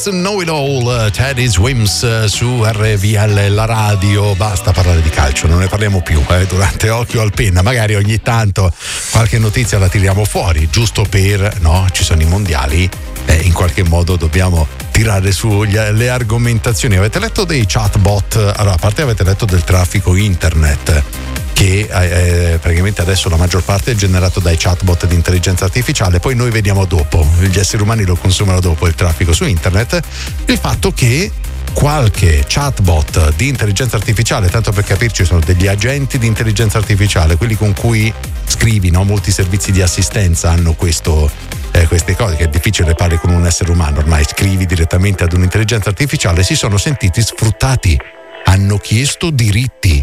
Mr. Know It All, Teddy Swims su RVL, la radio. Basta parlare di calcio, non ne parliamo più durante Occhio al Penna. Magari ogni tanto qualche notizia la tiriamo fuori, giusto per, no, ci sono i mondiali, in qualche modo dobbiamo tirare su le argomentazioni. Avete letto dei chatbot? Allora, a parte avete letto del traffico internet, che praticamente adesso la maggior parte è generato dai chatbot di intelligenza artificiale, poi noi vediamo dopo, gli esseri umani lo consumano dopo il traffico su internet, il fatto che qualche chatbot di intelligenza artificiale, tanto per capirci sono degli agenti di intelligenza artificiale, quelli con cui scrivi, no? Molti servizi di assistenza hanno queste cose, che è difficile parlare con un essere umano, ormai scrivi direttamente ad un'intelligenza artificiale, si sono sentiti sfruttati, hanno chiesto diritti